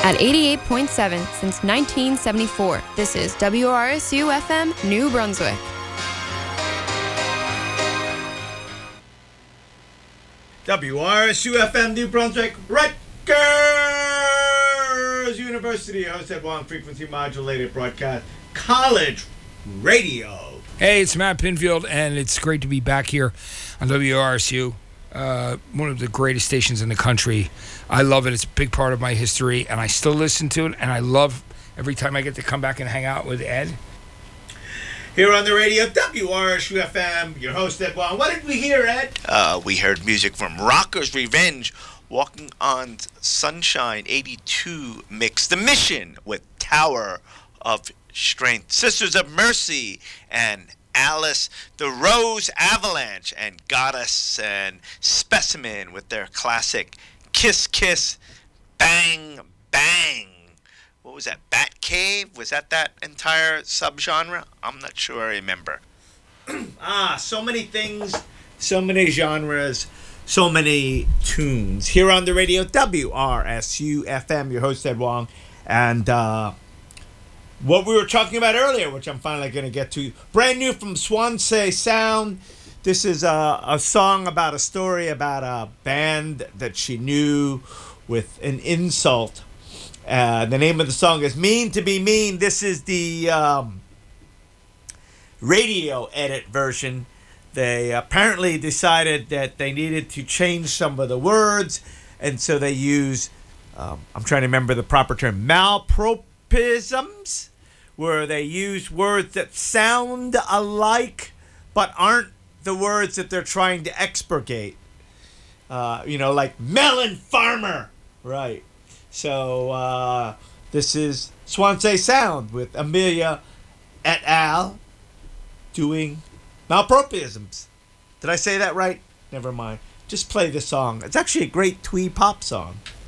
At 88.7 since 1974, this is WRSU FM, New Brunswick. WRSU FM, New Brunswick, Rutgers University, hosted on frequency modulated broadcast, college radio. Hey, it's Matt Pinfield, and it's great to be back here on WRSU, one of the greatest stations in the country. I love it. It's a big part of my history, and I still listen to it, and I love every time I get to come back and hang out with Ed. Here on the radio, WRSU FM, your host, Ed Wong. What did we hear, Ed? We heard music from Rocker's Revenge, Walking on Sunshine, 82 mix. The Mission with Tower of Strength. Sisters of Mercy and Alice, the Rose Avalanche, and Goddess and Specimen with their classic Kiss Kiss Bang Bang. What was that? Bat Cave? Was that entire subgenre? I'm not sure I remember. So many things, so many genres, so many tunes. Here on the radio, WRSU FM, your host Ed Wong, and what we were talking about earlier, which I'm finally going to get to, brand new from Swansea Sound. This is a song about a story about a band that she knew with an insult. The name of the song is Mean to Be Mean. This is the radio edit version. They apparently decided that they needed to change some of the words, and so they use, I'm trying to remember the proper term, malpropisms, where they use words that sound alike but aren't the words that they're trying to expurgate. Like melon farmer. Right. So this is Swansea Sound with Amelia et al. Doing malpropisms. Did I say that right? Never mind. Just play the song. It's actually a great twee pop song.